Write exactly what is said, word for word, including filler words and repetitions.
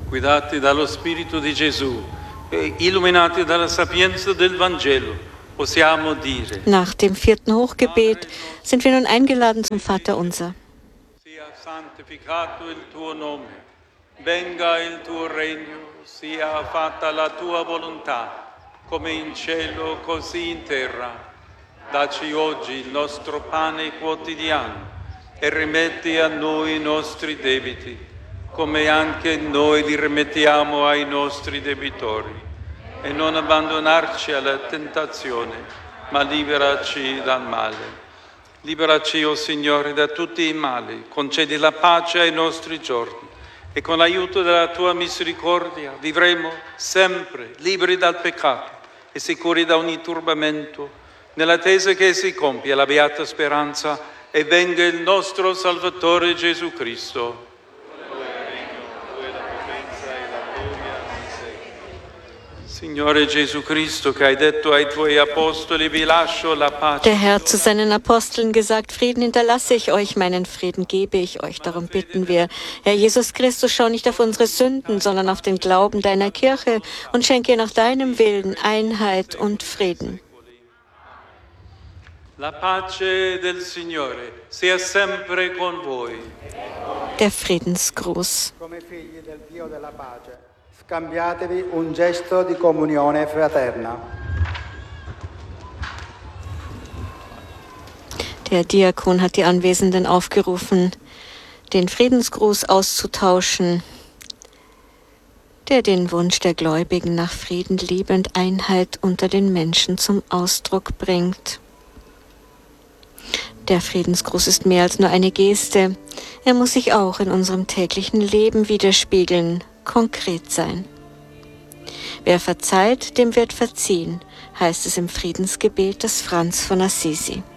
guidati dallo Spirito di Gesù e illuminati dalla sapienza del Vangelo, possiamo dire: Nach dem vierten Hochgebet sind wir nun eingeladen zum Vater unser. Sia santificato il tuo nome, venga il tuo regno, sia fatta la tua volontà, come in cielo così in terra. Dacci oggi il nostro pane quotidiano e rimetti a noi i nostri debiti, come anche noi li rimettiamo ai nostri debitori. E non abbandonarci alla tentazione, ma liberaci dal male. Liberaci, o Signore, da tutti i mali, concedi la pace ai nostri giorni e con l'aiuto della Tua misericordia vivremo sempre liberi dal peccato e sicuri da ogni turbamento, nell'attesa che si compia la beata speranza e venga il nostro Salvatore Gesù Cristo. Signore Gesù Cristo, che hai detto ai Tuoi Apostoli, vi lascio la pace. Der Herr zu seinen Aposteln gesagt, Frieden hinterlasse ich euch, meinen Frieden gebe ich euch. Darum bitten wir, Herr Jesus Christus, schau nicht auf unsere Sünden, sondern auf den Glauben deiner Kirche und schenke ihr nach deinem Willen Einheit und Frieden. La pace del Signore sia sempre con voi. Der Friedensgruß. Come figli del Dio della pace, scambiatevi un gesto di comunione fraterna. Der Diakon hat die Anwesenden aufgerufen, den Friedensgruß auszutauschen, der den Wunsch der Gläubigen nach Frieden, Liebe und Einheit unter den Menschen zum Ausdruck bringt. Der Friedensgruß ist mehr als nur eine Geste. Er muss sich auch in unserem täglichen Leben widerspiegeln, konkret sein. Wer verzeiht, dem wird verziehen, heißt es im Friedensgebet des Franz von Assisi.